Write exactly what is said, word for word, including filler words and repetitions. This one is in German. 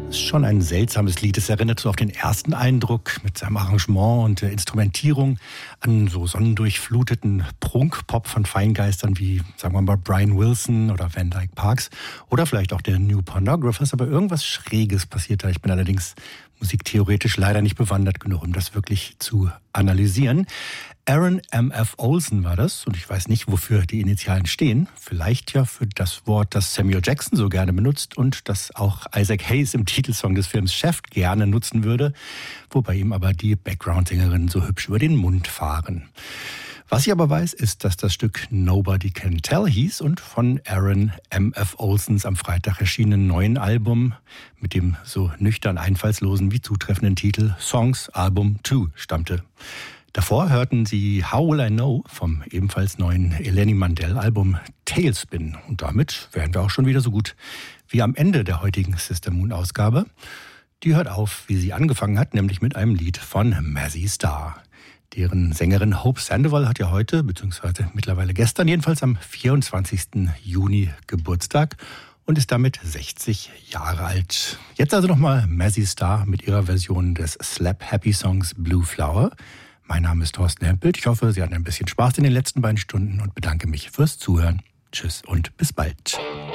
Ist schon ein seltsames Lied. Es erinnert so auf den ersten Eindruck mit seinem Arrangement und der Instrumentierung an so sonnendurchfluteten Prunkpop von Feingeistern wie, sagen wir mal, Brian Wilson oder Van Dyke Parks oder vielleicht auch der New Pornographers. Aber irgendwas Schräges passiert da. Ich bin allerdings musiktheoretisch leider nicht bewandert genug, um das wirklich zu analysieren. Aaron M F Olsen war das und ich weiß nicht, wofür die Initialen stehen. Vielleicht ja für das Wort, das Samuel Jackson so gerne benutzt und das auch Isaac Hayes im Titelsong des Films Chef gerne nutzen würde, wobei ihm aber die Background-Sängerinnen so hübsch über den Mund fahren. Was ich aber weiß, ist, dass das Stück Nobody Can Tell hieß und von Aaron M F Olsens am Freitag erschienenen neuen Album mit dem so nüchtern einfallslosen wie zutreffenden Titel Songs Album zwei stammte. Davor hörten Sie How Will I Know vom ebenfalls neuen Eleni Mandel-Album Tailspin. Und damit wären wir auch schon wieder so gut wie am Ende der heutigen Sister Moon-Ausgabe. Die hört auf, wie sie angefangen hat, nämlich mit einem Lied von Mazzy Star. Deren Sängerin Hope Sandoval hat ja heute, beziehungsweise mittlerweile gestern, jedenfalls am vierundzwanzigsten Juni Geburtstag und ist damit sechzig Jahre alt. Jetzt also nochmal Mazzy Star mit ihrer Version des Slap-Happy-Songs Blue Flower. Mein Name ist Thorsten Hempelt. Ich hoffe, Sie hatten ein bisschen Spaß in den letzten beiden Stunden und bedanke mich fürs Zuhören. Tschüss und bis bald.